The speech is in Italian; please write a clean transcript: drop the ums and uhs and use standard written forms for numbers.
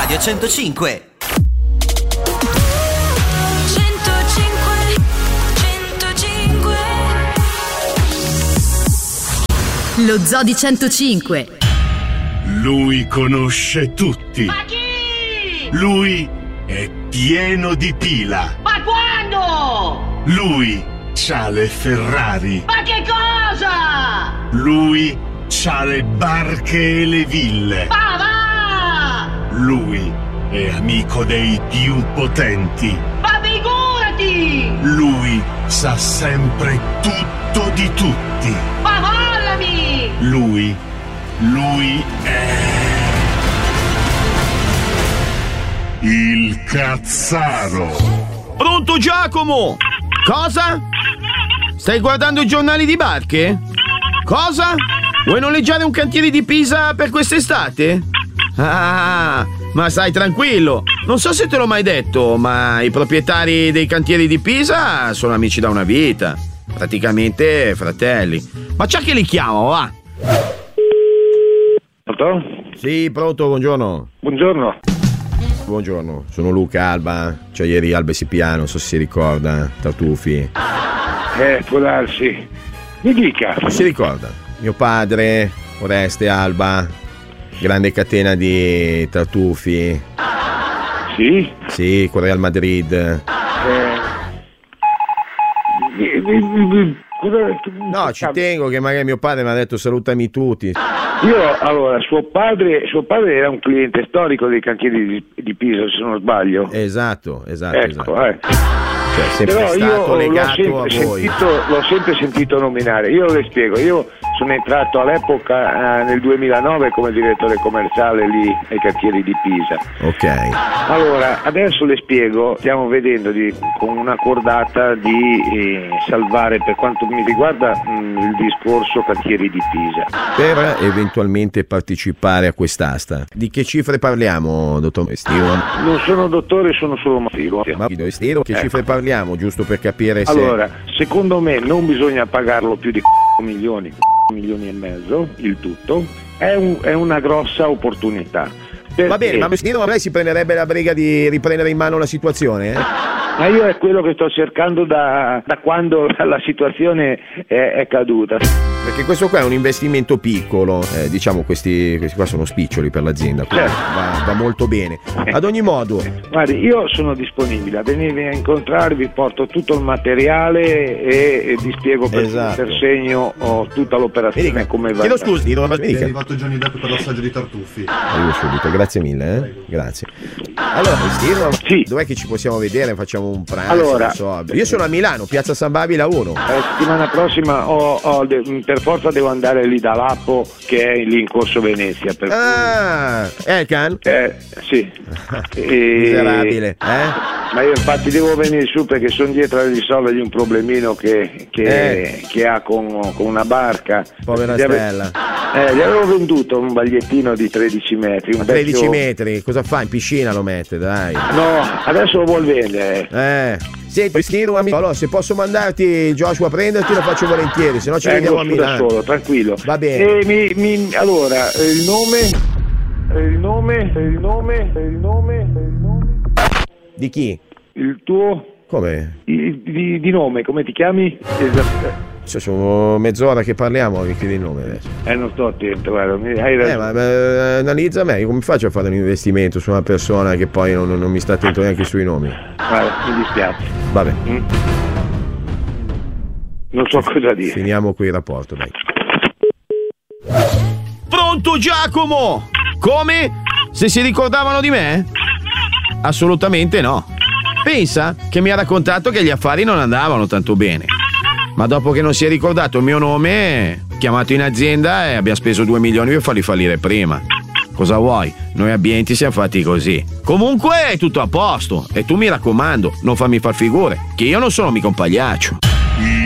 Radio 105. Lo Zoo di 105. Lui conosce tutti. Ma chi? Lui è pieno di pila. Ma quando? Lui c'ha le Ferrari. Ma che cosa? Lui c'ha le barche e le ville. Ma va! Lui è amico dei più potenti. Ma figurati! Lui sa sempre tutto di tutti. Ma mollami! Lui è il Cazzaro. Pronto Giacomo? Cosa? Stai guardando i giornali di barche? Cosa? Vuoi noleggiare un cantiere di Pisa per quest'estate? Ah, ma stai tranquillo. Non so se te l'ho mai detto, ma i proprietari dei cantieri di Pisa sono amici da una vita. Praticamente fratelli. Ma c'è che li chiamo, va? Pronto? Sì, pronto, buongiorno. Buongiorno. Buongiorno, sono Luca Alba. Cioè ieri Alba SPA, non so se si ricorda, Tartufi. Può darsi. Mi dica. Non si ricorda? Mio padre, Oreste Alba, grande catena di tartufi. Sì? Sì, con Real Madrid. No, ci tengo che magari mio padre mi ha detto salutami tutti. Allora, suo padre era un cliente storico dei cantieri di Pisa, se non sbaglio. Esatto. Ecco. Cioè, sempre Però stato legato a voi. L'ho sempre sentito nominare. Io le spiego, io sono entrato all'epoca nel 2009 come direttore commerciale lì ai cantieri di Pisa. Ok. Allora, adesso le spiego, stiamo vedendo con una cordata di salvare, per quanto mi riguarda, il discorso cantieri di Pisa. Per eventualmente partecipare a quest'asta, di che cifre parliamo, dottor Estiro? Non sono dottore, sono solo Mafilo. Ma Estiro, che cifre parliamo, giusto per capire se... Allora, secondo me non bisogna pagarlo più di milioni e mezzo, il tutto. È una grossa opportunità. Va bene, ma Estiro, lei si prenderebbe la briga di riprendere in mano la situazione? Ma io è quello che sto cercando da quando la situazione è caduta. Perché questo qua è un investimento piccolo, diciamo questi qua sono spiccioli per l'azienda, certo. va molto bene. Ad ogni modo, guardi, io sono disponibile a venirvi a incontrare, vi porto tutto il materiale e vi spiego per segno tutta l'operazione come va. Chiedo scusi, è arrivato Johnny Depp per l'assaggio di tartufi. Arrivo subito, grazie mille, grazie. Allora, Steve, sì. Dov'è che ci possiamo vedere? Facciamo un pranzo, allora, non so. Io sono a Milano, Piazza San Babila 1. La settimana prossima per forza devo andare lì da Lappo, che è lì in Corso Venezia. Elkan? Sì. Miserabile, Ma io infatti devo venire su perché sono dietro a risolvergli un problemino che ha con una barca. Povera Stella. Gli avevo venduto un bagliettino di 13 metri. 13 metri? Cosa fa? In piscina lo mette, dai. No, adesso lo vuol vendere. Senti, allora, se posso mandarti Joshua a prenderti lo faccio volentieri, se no ci vediamo a Milano. Da solo, tranquillo. Va bene. Allora, il nome. Di chi? Il tuo? Come? Di nome, come ti chiami? Cioè, sono mezz'ora che parliamo, mi chiedi il nome adesso. Non sto attento, guarda. Hai ragione. Ma analizza me, come faccio a fare un investimento su una persona che poi non mi sta attento neanche sui nomi? Guarda, mi dispiace. Vabbè. Non so cosa dire. Finiamo qui il rapporto, dai. Pronto Giacomo? Come? Se si ricordavano di me? Assolutamente no. Pensa che mi ha raccontato che gli affari non andavano tanto bene. Ma dopo che non si è ricordato il mio nome, chiamato in azienda e abbiamo speso 2 milioni per farli fallire prima. Cosa vuoi? Noi abbienti siamo fatti così. Comunque è tutto a posto. E tu mi raccomando, non fammi far figure, che io non sono mica un pagliaccio.